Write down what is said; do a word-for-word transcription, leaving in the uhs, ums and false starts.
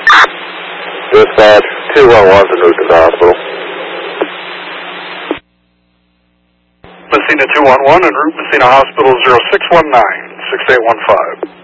Dispatch, two one one's en route to the hospital. Messina two one one, en route Messina Hospital zero six one nine, six eight one five.